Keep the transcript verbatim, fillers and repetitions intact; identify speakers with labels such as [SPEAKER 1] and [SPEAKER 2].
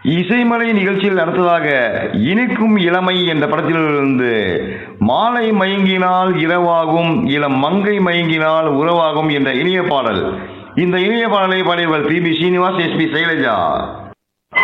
[SPEAKER 1] இசைமலை நிகழ்ச்சியில் அடுத்ததாக இனிக்கும் இளமை என்ற படத்திலிருந்து மாலை மயங்கினால் இரவாகும் இளம் மங்கை மயங்கினால் உறவாகும் என்ற இனிய பாடல். இந்த இனிய பாடலை பாடியவர் B B Srinivas, S B Shailaja.